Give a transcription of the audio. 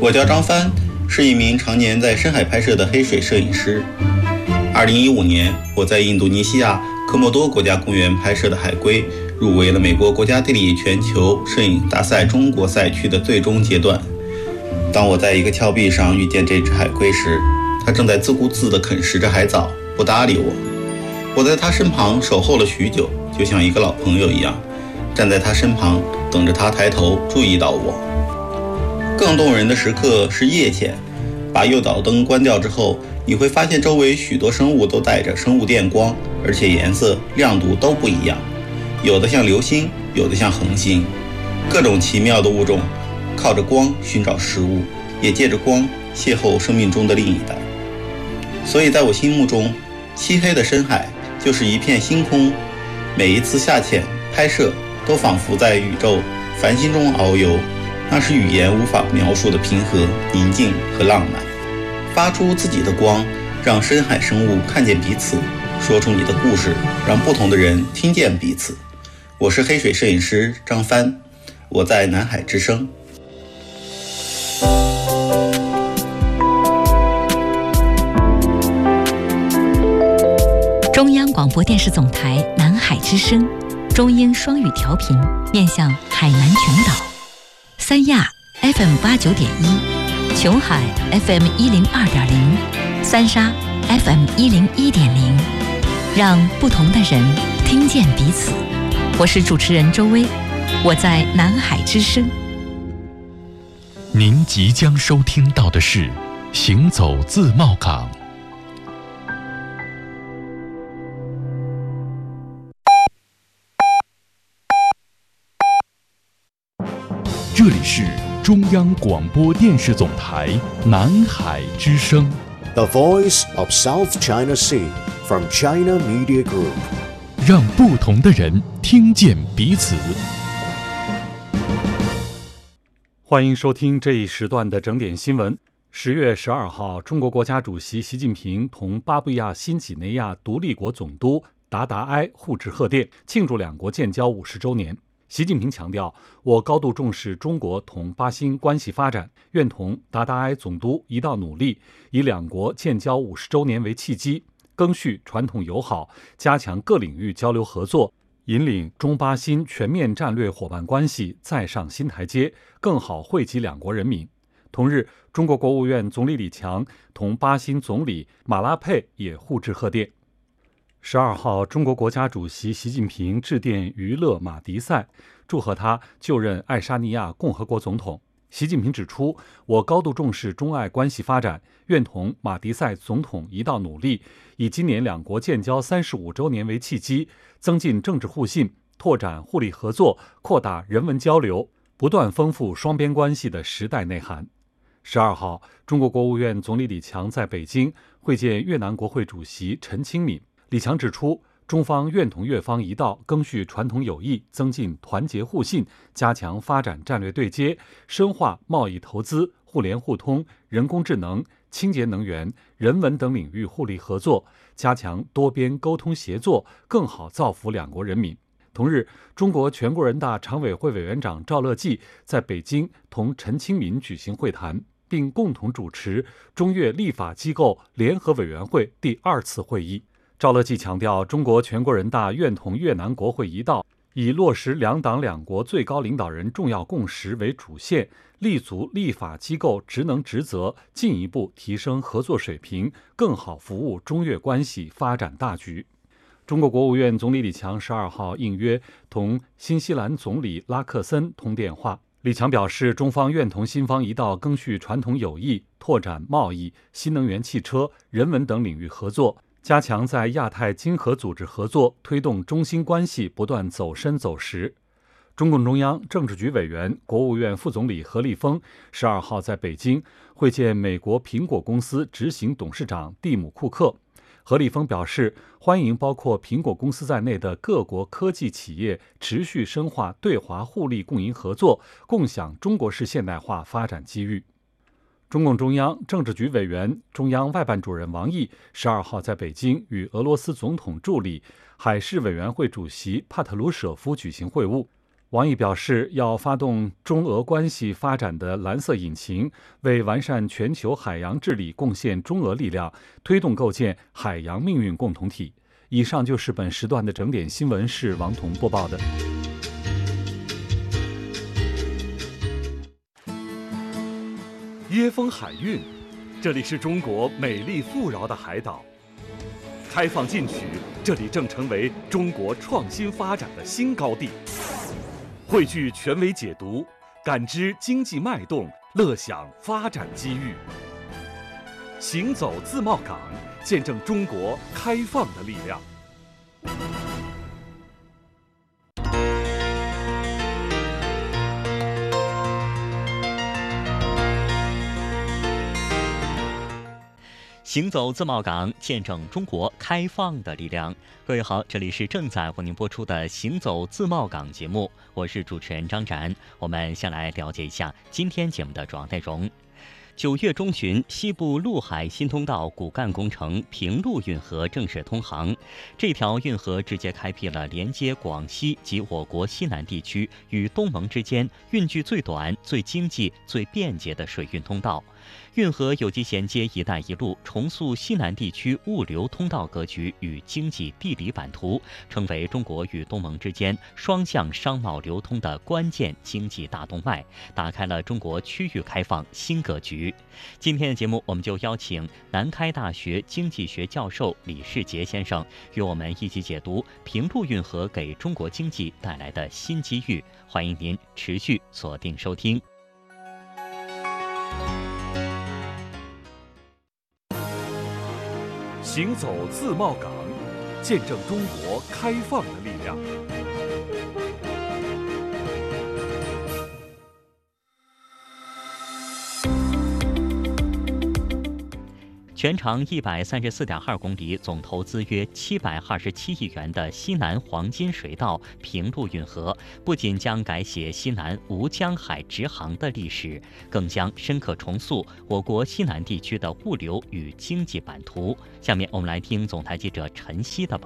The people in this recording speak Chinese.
我叫张帆，是一名常年在深海拍摄的黑水摄影师。2015年，我在印度尼西亚科莫多国家公园拍摄的海龟入围了美国国家地理全球摄影大赛中国赛区的最终阶段。当我在一个峭壁上遇见这只海龟时，它正在自顾自地啃食着海藻，不搭理我。我在它身旁守候了许久，就像一个老朋友一样，站在它身旁，等着它抬头注意到我。更动人的时刻是夜潜，把诱导灯关掉之后，你会发现周围许多生物都带着生物电光，而且颜色、亮度都不一样，有的像流星，有的像恒星。各种奇妙的物种靠着光寻找食物，也借着光邂逅生命中的另一代。所以在我心目中，漆黑的深海就是一片星空，每一次下潜拍摄都仿佛在宇宙繁星中遨游，那是语言无法描述的平和、宁静和浪漫。发出自己的光，让深海生物看见彼此，说出你的故事，让不同的人听见彼此。我是黑水摄影师张帆，我在南海之声。 中央广播电视总台南海之声，中英双语调频，面向海南全岛。三亚 FM89.1，琼海 FM102.0，三沙 FM101.0，让不同的人听见彼此。我是主持人周薇，我在南海之声。 您即将收听到的是《行走自贸港》。这里是中央广播电视总台南海之声 The Voice of South China Sea from China Media Group， 让不同的人听见彼此。 欢迎收听这一时段的整点新闻。10月12号，中国国家主席习近平同巴布亚新几内亚独立国总督达达埃互致贺电，庆祝两国建交50周年。习近平强调，我高度重视中国同巴新关系发展，愿同达达埃总督一道努力，以两国建交50周年为契机，赓续传统友好，加强各领域交流合作，引领中巴新全面战略伙伴关系再上新台阶，更好惠及两国人民。同日，中国国务院总理李强同巴新总理马拉佩也互致贺电。12号，中国国家主席习近平致电于勒马迪赛，祝贺他就任爱沙尼亚共和国总统。习近平指出，我高度重视中爱关系发展，愿同马迪赛总统一道努力，以今年两国建交35周年为契机，增进政治互信，拓展互利合作，扩大人文交流，不断丰富双边关系的时代内涵。12号，中国国务院总理李强在北京会见越南国会主席陈清敏。李强指出，中方愿同越方一道赓续传统友谊，增进团结互信，加强发展战略对接，深化贸易投资、互联互通、人工智能、清洁能源、人文等领域互利合作，加强多边沟通协作，更好造福两国人民。同日，中国全国人大常委会委员长赵乐际在北京同陈清敏举行会谈，并共同主持中越立法机构联合委员会第2次会议。赵乐际强调，中国全国人大愿同越南国会一道，以落实两党两国最高领导人重要共识为主线，立足立法机构职能职责，进一步提升合作水平，更好服务中越关系发展大局。中国国务院总理李强12号应约同新西兰总理拉克森通电话。李强表示，中方愿同新方一道赓续传统友谊，拓展贸易、新能源汽车、人文等领域合作，加强在亚太经合组织合作，推动中新关系不断走深走实。中共中央政治局委员、国务院副总理何立峰12号在北京会见美国苹果公司执行董事长蒂姆·库克。何立峰表示，欢迎包括苹果公司在内的各国科技企业持续深化对华互利共赢合作，共享中国式现代化发展机遇。中共中央政治局委员、中央外办主任王毅12号在北京与俄罗斯总统助理、海事委员会主席帕特鲁舍夫举行会晤。 王毅表示，要发动中俄关系发展的蓝色引擎，为完善全球海洋治理贡献中俄力量，推动构建海洋命运共同体。以上就是本时段的整点新闻，是王彤播报的。 椰风海韵，这里是中国美丽富饶的海岛。开放进取，这里正成为中国创新发展的新高地。汇聚权威解读，感知经济脉动，乐享发展机遇。行走自贸港，见证中国开放的力量。 行走自贸港，见证中国开放的力量。各位好，这里是正在为您播出的行走自贸港节目，我是主持人张展。我们先来了解一下今天节目的主要内容。9月中旬，西部陆海新通道骨干工程平陆运河正式通航。这条运河直接开辟了连接广西及我国西南地区与东盟之间运距最短、最经济、最便捷的水运通道。运河有机衔接“一带一路”，重塑西南地区物流通道格局与经济地理版图，成为中国与东盟之间双向商贸流通的关键经济大动脉，打开了中国区域开放新格局。今天的节目，我们就邀请南开大学经济学教授李世杰先生，与我们一起解读平陆运河给中国经济带来的新机遇。欢迎您持续锁定收听。 行走自贸港，见证中国开放的力量。 全长134.2公里，总投资约727亿元的西南黄金水道平陆运河，不仅将改写西南无江海直航的历史，更将深刻重塑我国西南地区的物流与经济版图。下面我们来听总台记者陈曦的报